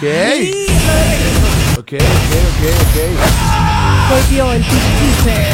Ok. Sí, Ok. volvió el Beekeeper.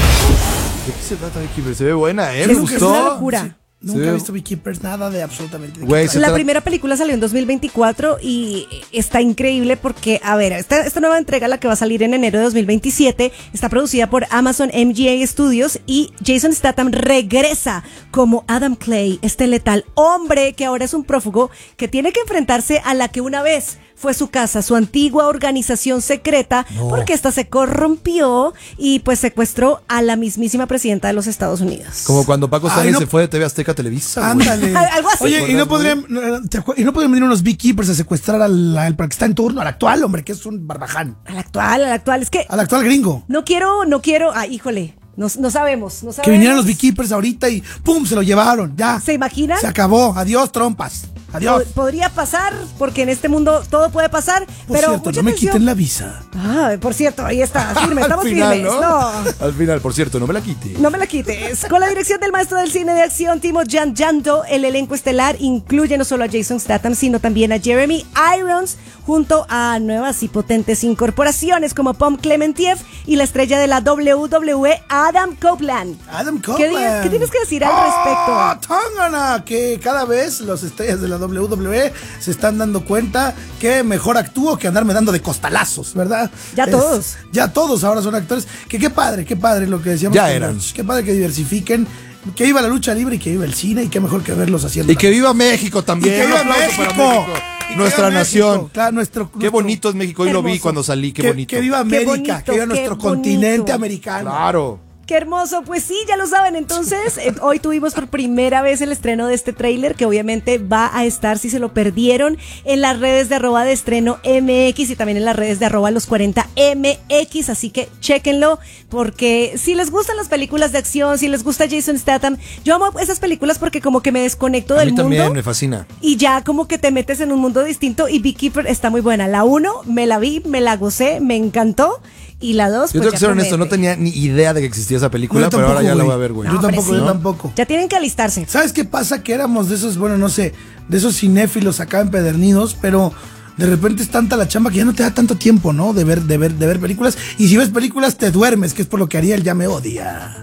¿De qué se trata Beekeeper? Se ve buena, ¿eh? Es Me una gustó. locura. Nunca Sí. he visto Beekeepers, nada de absolutamente. ¿De qué Güey, trata? La primera película salió en 2024 y está increíble porque, a ver, esta nueva entrega, la que va a salir en enero de 2027, está producida por Amazon MGA Studios y Jason Statham regresa como Adam Clay, este letal hombre que ahora es un prófugo que tiene que enfrentarse a la que una vez fue su casa, su antigua organización secreta, porque esta se corrompió y pues secuestró a la mismísima presidenta de los Estados Unidos. Como cuando Paco Ay, Stanley no. se fue de TV Azteca a Televisa. güey. Ándale. Algo así. Oye, ¿y no podrían venir unos Beekeepers a secuestrar al que está en turno, al actual, hombre, que es un barbaján? Al actual, es que Al actual gringo. no quiero, híjole, no sabemos. Que vinieran los Beekeepers ahorita y ¡pum! Se lo llevaron. Ya. ¿Se imaginan? Se acabó. Adiós, trompas. Adiós. Podría pasar, porque en este mundo todo puede pasar, Por pero cierto, mucha no me atención. quiten la visa. Ah, por cierto, ahí está, firme, estamos Al final, firmes. ¿no? No. Al final, por cierto, no me la quite. No me la quites. Con la dirección del maestro del cine de acción, Timo Giangiando, el elenco estelar incluye no solo a Jason Statham, sino también a Jeremy Irons, junto a nuevas y potentes incorporaciones como Pom Klementieff y la estrella de la WWE, Adam Copeland. Adam ¿Qué Copeland. qué tienes que decir al ¡Oh, respecto? Tangana! Que cada vez los estrellas de la WWE se están dando cuenta que mejor actúo que andarme dando de costalazos, ¿verdad? Ya todos. Ya todos ahora son actores. Que qué padre lo que decíamos. Ya con eran. George. Qué padre que diversifiquen. Que viva la lucha libre y que viva el cine y qué mejor que verlos haciendo. Y que viva México también. Y que viva Un aplauso para México. Y que Nuestra viva nación. México. Claro, Qué bonito es México. Hoy lo vi Hermoso. cuando salí. Qué que, bonito. que viva Qué América, bonito, que viva qué nuestro bonito. continente americano. Claro. Qué hermoso, pues sí, ya lo saben. Entonces, hoy tuvimos por primera vez el estreno de este tráiler, que obviamente va a estar, si se lo perdieron, en las redes de @de estreno MX y también en las redes de @los 40 MX, así que chéquenlo, porque si les gustan las películas de acción, si les gusta Jason Statham, yo amo esas películas porque como que me desconecto A del mí también mundo me fascina. y ya como que te metes en un mundo distinto, y Beekeeper está muy buena. La 1 me la vi, me la gocé, me encantó. Y la 2, Yo pues tengo que ya ser honesto, no promete. tenía ni idea de que existía esa película, Yo pero ahora tampoco, ya la güey. voy a ver, güey. Yo No, hombre, tampoco, sí. yo tampoco. Ya tienen que alistarse. ¿Sabes qué pasa? Que éramos de esos, bueno, no sé, de esos cinéfilos acá empedernidos, pero de repente es tanta la chamba que ya no te da tanto tiempo, ¿no? De ver películas. Y si ves películas te duermes, que es por lo que Ariel ya me odia.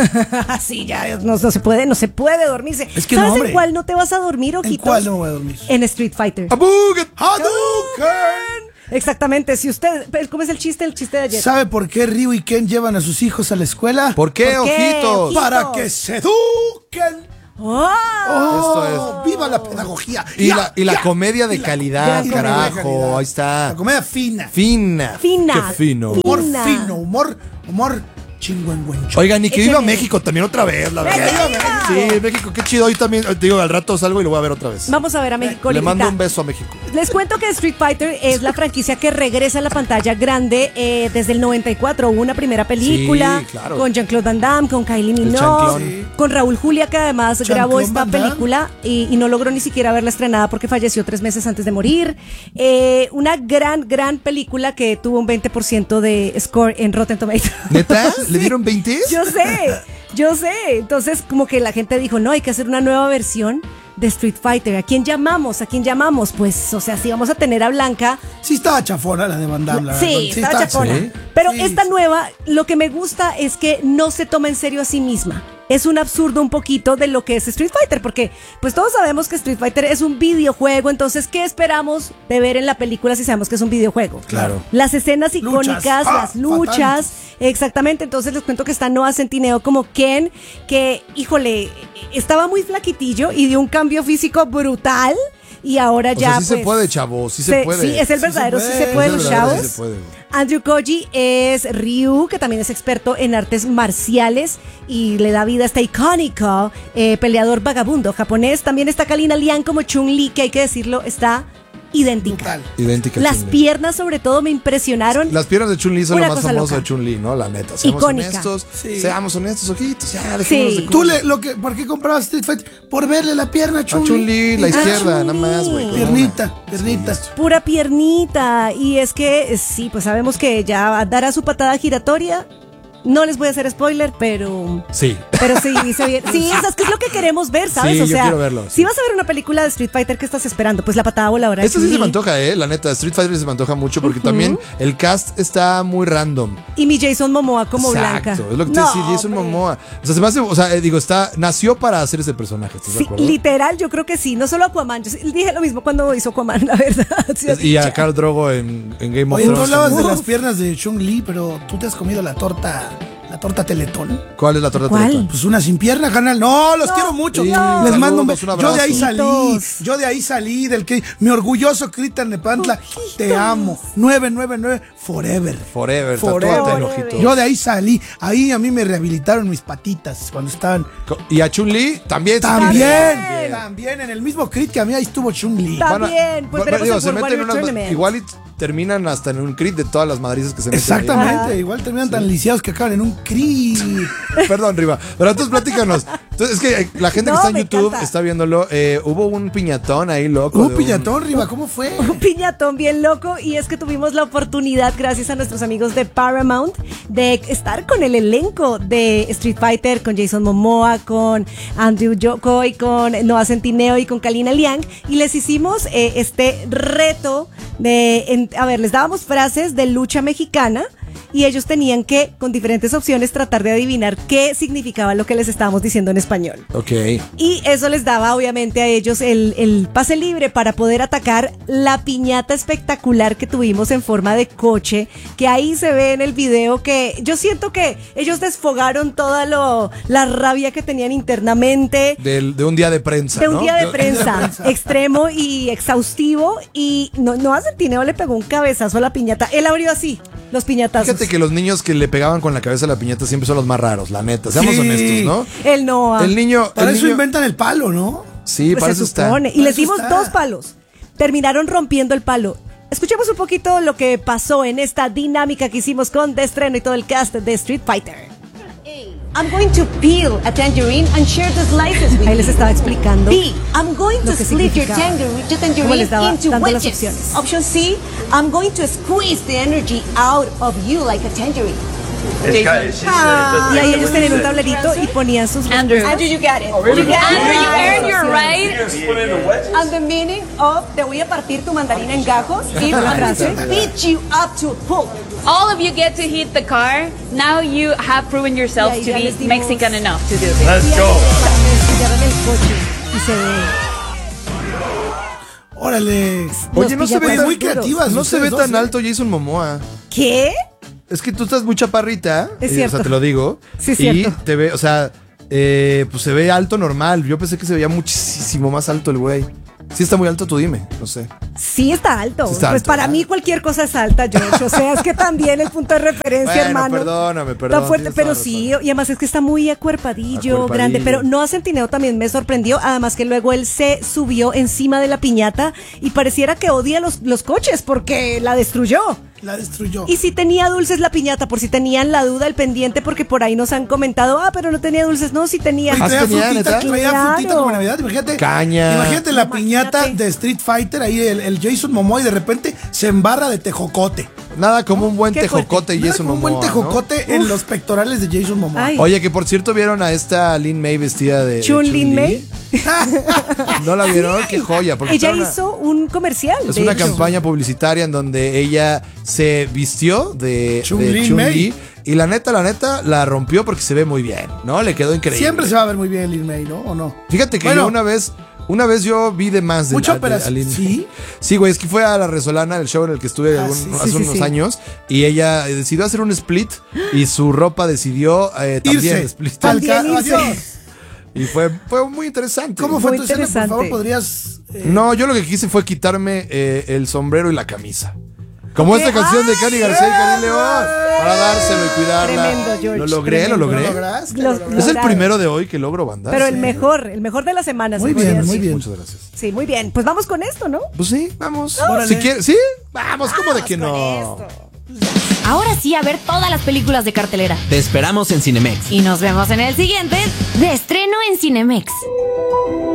Así ya no se puede dormirse. Es que ¿Sabes no, en hombre. cuál no te vas a dormir, ¿En ojitos? cuál no me voy a dormir? En Street Fighter. ¡Abuget! ¡Hadouken! Exactamente. Si usted, ¿cómo es el chiste? El chiste de ayer. ¿Sabe por qué Ryu y Ken llevan a sus hijos a la escuela? ¿Por qué, ¿Por qué, ojitos? ojitos? Para que se eduquen. ¡Oh! ¡Oh! ¡Viva la pedagogía! Y Ya, la ya. comedia de calidad, gran carajo. calidad. Ahí está. La comedia fina. Fina. Fina. Qué fino. Humor Fina. fino, humor chingüengüencho. Oigan, y que viva Échale. México también otra vez, la verdad. ¡Que viva! Sí, México, qué chido. Hoy también, te digo, al rato salgo y lo voy a ver otra vez. Vamos a ver a México. Le mando ahorita. un beso a México. Les cuento que Street Fighter es la franquicia que regresa a la pantalla grande desde el 94. Hubo una primera película Sí, claro. con Jean-Claude Van Damme, con Kylie Minogue, chanclón. Sí. con Raúl Julia, que además Chanclón grabó esta Van Damme. película y no logró ni siquiera verla estrenada porque falleció 3 meses antes de morir. Una gran película que tuvo un 20% de score en Rotten Tomatoes. ¿Neta? ¿Le dieron 20? Yo sé. Entonces, como que la gente dijo, no, hay que hacer una nueva versión de Street Fighter. ¿A quién llamamos? Pues, o sea, si vamos a tener a Blanca. Sí estaba chafona la de Van Damme, la verdad. Sí, estaba chafona. sí. Pero Sí, esta sí. nueva, lo que me gusta es que no se toma en serio a sí misma. Es un absurdo un poquito de lo que es Street Fighter, porque pues todos sabemos que Street Fighter es un videojuego, entonces ¿qué esperamos de ver en la película si sabemos que es un videojuego? Claro. Las escenas Luchas. icónicas, las luchas, exactamente. Entonces les cuento que está Noah Centineo como Ken, que, híjole, estaba muy flaquitillo y dio un cambio físico brutal. Y ahora O ya sea, sí pues, se puede, chavo, sí se puede. Sí, es el Sí se verdadero, sí puede. se puede, Es el los verdadero, chavos. sí se puede, güey. Andrew Koji es Ryu, que también es experto en artes marciales y le da vida a este icónico peleador vagabundo japonés. También está Kalina Liang como Chun-Li, que hay que decirlo, está idéntica. Brutal. Idéntica a Las Chun-Li. piernas sobre todo me impresionaron. Las piernas de Chun-Li son Una lo más cosa famoso loca. de Chun-Li, ¿no? La neta. Seamos Icónica. honestos. Sí. Seamos honestos, ojitos. Ya, dejémonos Sí. de ¿Tú cosas. por qué comprabas Street Fighter? Por verle la pierna a A Chun-Li. Chun-Li, la Ah, izquierda, Chun-Li. nada más, güey. con Piernita, una. piernita. Sí, Pura piernita. Y es que sí, pues sabemos que ya dará su patada giratoria. No les voy a hacer spoiler, pero Sí. sí, se viene. Sí, o sea, es que es lo que queremos ver, ¿sabes? Sí, o yo sea, quiero verlo, si sí. vas a ver una película de Street Fighter, ¿qué estás esperando? Pues la patada voladora de Esto sí se Chun-Li. me antoja, la neta. Street Fighter se me antoja mucho porque también el cast está muy random. Y mi Jason Momoa como Exacto, Blanca. es lo que te decía, Jason hombre. Momoa. O sea, se me hace, nació para hacer ese personaje, ¿estás de Sí, acuerdo? literal, yo creo que sí. No solo Aquaman. Yo dije lo mismo cuando hizo Aquaman, la verdad. Sí, Y a Khal Drogo en Game of Oye, tú Thrones. hablabas de Uf. las piernas de Chun-Li, pero tú te has comido la torta Teletón. ¿Cuál es la torta ¿Cuál? Teletón? Pues una sin pierna, canal. No, los quiero mucho. Sí, Les saludos, mando un un beso. abrazo. Yo de ahí salí del que mi orgulloso Cristian Nepantla. Te amo. 999 forever. Forever, Forever. tatúate el ojito. Yo de ahí salí. Ahí a mí me rehabilitaron mis patitas cuando estaban. Y a Chun-Li también. También en el mismo crit que a mí ahí estuvo Chun-Li. También, pues veremos el se World meten Warrior unas, Tournament. igual y terminan hasta en un crit de todas las madrizas que se meten. Exactamente, ahí. igual terminan tan lisiados que acaban en un crit. Perdón, Riva. Pero entonces platícanos. Entonces, es que la gente que No, está en me YouTube encanta. está viéndolo. Hubo un piñatón ahí loco. Un de piñatón, Riva, ¿cómo fue? Un piñatón bien loco, y es que tuvimos la oportunidad, gracias a nuestros amigos de Paramount, de estar con el elenco de Street Fighter, con Jason Momoa, con Andrew Yokoi, con Noah Centineo y con Kalina Liang, y les hicimos este reto les dábamos frases de lucha mexicana y ellos tenían que, con diferentes opciones, tratar de adivinar qué significaba lo que les estábamos diciendo en español. Ok. Y eso les daba obviamente a ellos el pase libre para poder atacar la piñata espectacular que tuvimos en forma de coche, que ahí se ve en el video que yo siento que ellos desfogaron toda la rabia que tenían internamente. De un día de prensa. De un ¿no? día de prensa extremo y exhaustivo, y Noah Centineo le pegó un cabezazo a la piñata. Él abrió así los piñatazos. Fíjate que los niños que le pegaban con la cabeza a la piñata siempre son los más raros, la neta. Seamos Sí. honestos, ¿no? El Noah. El niño. Para el eso niño- inventan el palo, ¿no? Sí, Pues para se eso está. supone. Y Para les eso dimos está. 2 palos. Terminaron rompiendo el palo. Escuchemos un poquito lo que pasó en esta dinámica que hicimos con De Estreno y todo el cast de Street Fighter. I'm going to peel a tangerine and share the slices with Ahí les you. estaba explicando. B, I'm going Lo to que split your significaba. Cómo tangerine les daba into dando las wedges. opciones. Option C, I'm going to squeeze the energy out of you like a tangerine. Y ahí ellos tenían un tablerito y ponían sus Andrew, you got it. You got it. Andrew, you earned your right. And the meaning of te voy a partir tu mandarina en gajos y la frase. beat you up to a pulp. All of you get to hit the car. Now you have proven yourselves to Ya be les dimos- Mexican enough to do this. Y ahí estiraron el coche y se ve. Órale. Oye, no se ve piñatas tan, muy creativas. no se ve ustedes tan dos, alto Jason Momoa. ¿Qué? Es que tú estás muy chaparrita. Es O cierto. sea, te lo digo. Sí, es y cierto. te ve, o sea, pues se ve alto normal. Yo pensé que se veía muchísimo más alto el güey. Si está muy alto, tú dime. No sé. Sí está alto. Sí está Pues alto, para ¿verdad? mí cualquier cosa es alta, George. O sea, es que también el punto de referencia, Bueno, hermano. perdóname, Está perdón. fuerte, tienes pero toda sí, razón. y además es que está muy acuerpadillo, Acuerpadillo. grande. Pero Noah Centineo también me sorprendió. Además que luego él se subió encima de la piñata y pareciera que odia los coches porque la destruyó. La destruyó. Y si tenía dulces la piñata, por si tenían la duda, el pendiente, porque por ahí nos han comentado, pero no tenía dulces. No, sí tenía. Oye, ¿Ah, traía tenía, frutita, neta? traía Claro. frutita como Navidad. Imagínate. Caña. Imagínate la Imagínate. piñata de Street Fighter, ahí el Jason Momoa y de repente se embarra de tejocote. Nada como un buen Qué tejocote y Nada Jason como un Momoa, buen ¿no? tejocote en los pectorales de Jason Momoa. Ay. Oye, que por cierto vieron a esta Lin May vestida de Chun-Lin May. ¿No la vieron? Qué joya. Porque Ella está una- hizo un comercial. Es de una hecho. campaña publicitaria en donde ella se vistió de Chun-Li Chun-Li May. y la neta, la rompió porque se ve muy bien, ¿no? Le quedó increíble. Siempre se va a ver muy bien Lin May, ¿no? ¿O no? Fíjate que Bueno, yo una vez yo vi de más de Mucha a operación, Lin May. ¿sí? Sí, güey, es que fue a la Resolana, el show en el que estuve Sí, hace sí, unos sí. años, y ella decidió hacer un split y su ropa decidió también Irse. split. También irse. Adiós. Y fue muy interesante. ¿Cómo fue Muy tu escena? Por interesante. favor, podrías. No, yo lo que quise fue quitarme el sombrero y la camisa. Como Ok. esta canción de Cani García y Karim León. Para dárselo y cuidarla. Tremendo, George, Lo logré, tremendo. lo logré. ¿Lo lograste? Los- ¿Lo lograste? Es el Claro. primero de hoy que logro banda. Pero Sí. el mejor de la semana. Muy se podría bien, muy decir. bien. Muchas gracias. Sí, muy bien. Pues vamos con esto, ¿no? Pues sí, vamos. Órale. Si quieres, ¿sí? Vamos, ¿cómo de que no? Ahora sí, a ver todas las películas de cartelera. Te esperamos en Cinemex. Y nos vemos en el siguiente, de estreno en Cinemex.